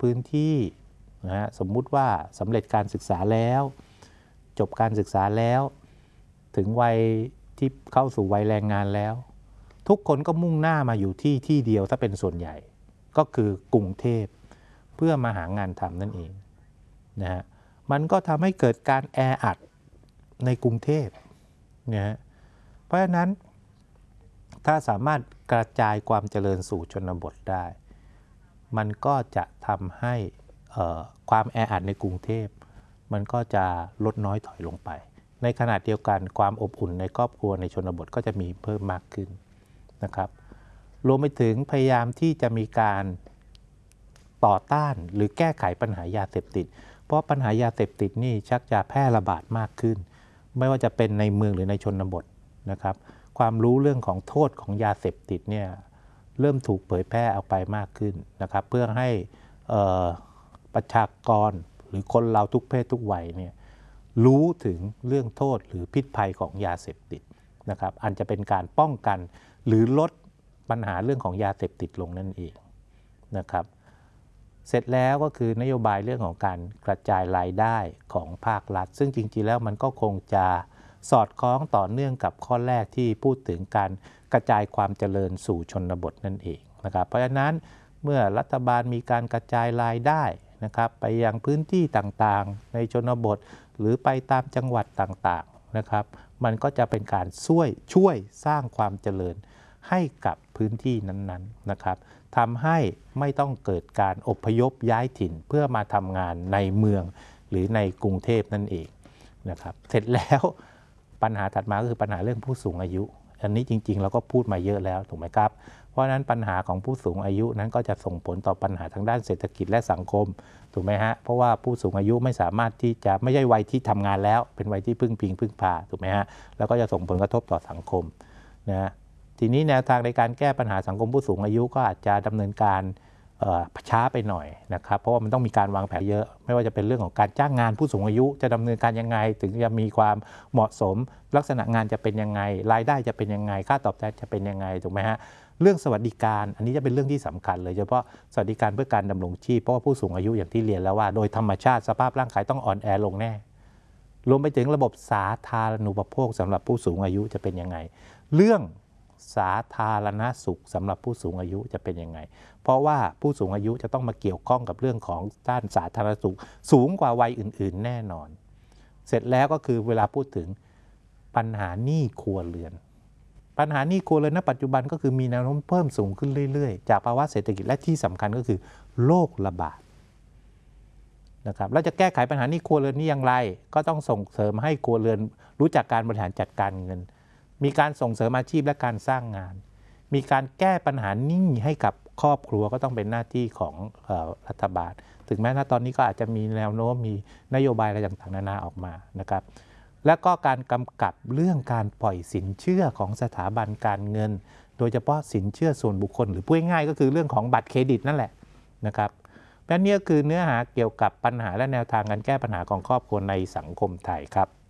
พื้นที่นะฮะสมมุติว่าสำเร็จการศึกษาแล้วจบการศึกษาแล้วถึงวัยที่เข้าสู่วัยแรงงานแล้วทุกคนก็มุ่งหน้ามาอยู่ที่เดียวถ้าเป็นส่วนใหญ่ก็คือกรุงเทพเพื่อมาหางานทำนั่นเองนะฮะมันก็ทำให้เกิดการแออัดในกรุงเทพนะฮะเพราะฉะนั้นถ้าสามารถกระจายความเจริญสู่ชนบทได้มันก็จะทำให้ความแออัดในกรุงเทพมันก็จะลดน้อยถอยลงไปในขณะเดียวกันความอบอุ่นในครอบครัวในชนบทก็จะมีเพิ่มมากขึ้นนะครับรวมไปถึงพยายามที่จะมีการต่อต้านหรือแก้ไขปัญหายาเสพติดเพราะปัญหายาเสพติดนี่ชักจะแพร่ระบาดมากขึ้นไม่ว่าจะเป็นในเมืองหรือในชนบทนะครับความรู้เรื่องของโทษของยาเสพติดเนี่ยเริ่มถูกเผยแพร่ออกไปมากขึ้นนะครับเพื่อให้ประชากรหรือคนเราทุกเพศทุกวัยเนี่ยรู้ถึงเรื่องโทษหรือพิษภัยของยาเสพติดนะครับอันจะเป็นการป้องกันหรือลดปัญหาเรื่องของยาเสพติดลงนั่นเองนะครับเสร็จแล้วก็คือนโยบายเรื่องของการกระจายรายได้ของภาครัฐซึ่งจริงๆแล้วมันก็คงจะสอดคล้องต่อเนื่องกับข้อแรกที่พูดถึงการกระจายความเจริญสู่ชนบทนั่นเองนะครับเพราะฉะนั้นเมื่อรัฐบาลมีการกระจายรายได้นะครับไปยังพื้นที่ต่างๆในชนบทหรือไปตามจังหวัดต่างๆนะครับมันก็จะเป็นการช่วยสร้างความเจริญให้กับพื้นที่นั้นๆนะครับทำให้ไม่ต้องเกิดการอพยพย้ายถิ่นเพื่อมาทำงานในเมืองหรือในกรุงเทพนั่นเองนะครับเสร็จแล้วปัญหาถัดมาก็คือปัญหาเรื่องผู้สูงอายุอันนี้จริงๆเราก็พูดมาเยอะแล้วถูกไหมครับเพราะฉะนั้นปัญหาของผู้สูงอายุนั้นก็จะส่งผลต่อปัญหาทางด้านเศรษฐกิจและสังคมถูกไหมฮะเพราะว่าผู้สูงอายุไม่สามารถที่จะไม่ใช่วัยที่ทำงานแล้วเป็นวัยที่พึ่งพาถูกไหมฮะแล้วก็จะส่งผลกระทบต่อสังคมนะทีนี้แนวทางในการแก้ปัญหาสังคมผู้สูงอายุก็อาจจะดำเนินการช้าไปหน่อยนะครับเพราะว่ามันต้องมีการวางแผนเยอะไม่ว่าจะเป็นเรื่องของการจ้างงานผู้สูงอายุจะดำเนินการยังไงถึงจะมีความเหมาะสมลักษณะงานจะเป็นยังไงรายได้จะเป็นยังไงค่าตอบแทนจะเป็นยังไงถูกไหมฮะเรื่องสวัสดิการอันนี้จะเป็นเรื่องที่สำคัญเลยเฉพาะสวัสดิการเพื่อการดำรงชีพเพราะว่าผู้สูงอายุอย่างที่เรียนแล้วว่าโดยธรรมชาติสภาพร่างกายต้องอ่อนแอลงแน่รวมไปถึงระบบสาธารณูปโภคสำหรับผู้สูงอายุจะเป็นยังไงเรื่องสาธารณสุขสำหรับผู้สูงอายุจะเป็นยังไงเพราะว่าผู้สูงอายุจะต้องมาเกี่ยวข้องกับเรื่องของด้านสาธารณสุขสูงกว่าวัยอื่นๆแน่นอนเสร็จแล้วก็คือเวลาพูดถึงปัญหาหนี้ครัวเรือนปัญหาหนี้ครัวเรือนณปัจจุบันก็คือมีแนวโน้มเพิ่มสูงขึ้นเรื่อยๆจากภาวะเศรษฐกิจและที่สำคัญก็คือโรคระบาดนะครับแล้วจะแก้ไขปัญหาหนี้ครัวเรือนนี้อย่างไรก็ต้องส่งเสริมให้ครัวเรือนรู้จักการบริหารจัดการเงินมีการส่งเสริมอาชีพและการสร้างงานมีการแก้ปัญหาหนี้ให้กับครอบครัวก็ต้องเป็นหน้าที่ของรัฐบาลถึงแม้ณตอนนี้ก็อาจจะมีแนวโน้มมีนโยบายอะไรต่างๆนานาออกมานะครับและก็การกำกับเรื่องการปล่อยสินเชื่อของสถาบันการเงินโดยเฉพาะสินเชื่อส่วนบุคคลหรือพูดง่ายๆก็คือเรื่องของบัตรเครดิตนั่นแหละนะครับและนี่ก็คือเนื้อหาเกี่ยวกับปัญหาและแนวทางการแก้ปัญหาของครอบครัวในสังคมไทยครับ